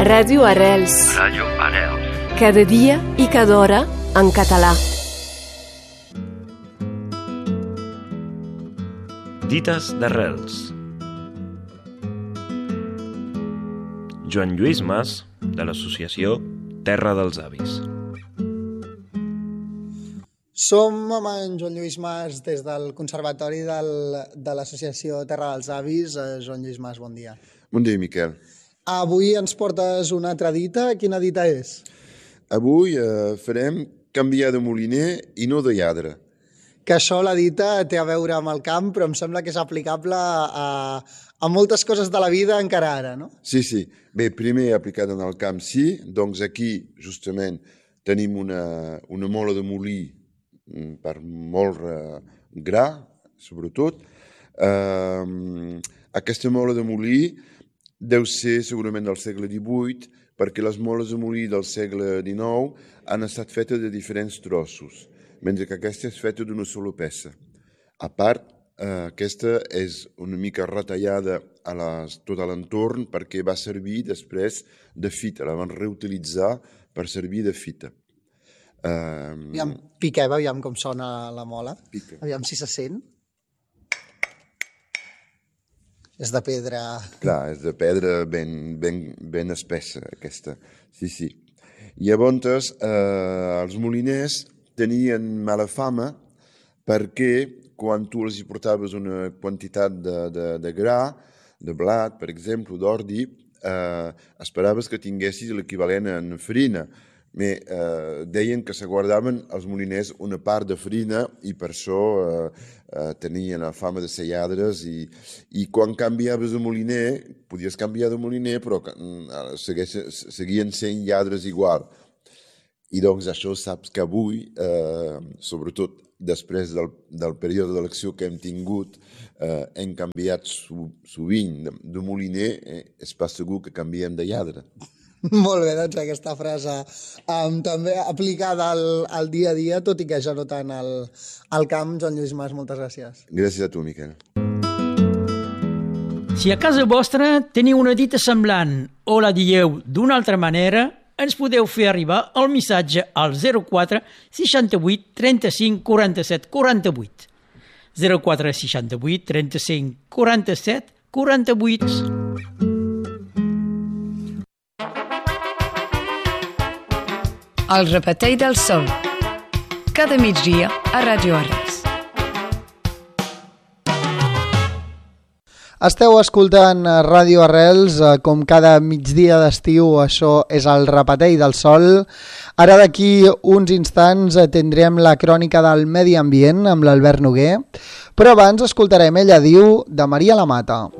Ràdio Arrels. Ràdio Arrels. Cada dia i cada hora en català. Dites d'Arrels. Joan Lluís Mas, de l'associació Terra dels Avis. Som amb en Joan Lluís Mas des del Conservatori de l'associació Terra dels Avis. Joan Lluís Mas, bon dia. Bon dia, Miquel. Avui ens portes una altra dita. Quina dita és? Avui farem canviar de moliner i no de lladre. Que això, la dita, té a veure amb el camp, però em sembla que és aplicable a moltes coses de la vida encara ara, no? Sí. Bé, primer aplicat en el camp, sí. Doncs aquí, justament, tenim una mola de molí per molt gra, sobretot. Aquesta mola de molí deu ser segurament del segle XVIII, perquè les moles de molí del segle XIX han estat fetes de diferents trossos, mentre que aquesta és feta d'una sola peça. A part, aquesta és una mica retallada a tot l'entorn perquè va servir després de fita, la van reutilitzar per servir de fita. Piquem, aviam com sona la mola. Pica. Aviam si se sent. És de pedra... Clar, és de pedra ben espessa, aquesta. Sí. Llavors, els moliners tenien mala fama perquè quan tu els hi portaves una quantitat de gra, de blat, per exemple, d'ordi, esperaves que tinguessis l'equivalent en farina. Deien que se guardaven els moliners una part de farina i per això tenien la fama de ser lladres i quan canviaves de moliner, podies canviar de moliner però seguien sent lladres igual. I doncs això saps que avui, sobretot després del període d'elecció que hem tingut, hem canviat sovint de moliner, és pas segur que canviem de lladre. Molt bé, doncs aquesta frase també aplicada al dia a dia, tot i que ja no tant al camp. Joan Lluís Mas, moltes gràcies. Gràcies a tu, Miquel. Si a casa vostra teniu una dita semblant o la dieu d'una altra manera, ens podeu fer arribar el missatge al 04 68 35 47 48. 04 68 35 47 48. El repetell del sol. Cada migdia a Ràdio Arrels. Esteu escoltant Ràdio Arrels, com cada migdia d'estiu, això és el repetell del sol. Ara d'aquí uns instants tindrem la crònica del medi ambient amb l'Albert Noguer, però abans escoltarem Ella diu de Maria la Mata.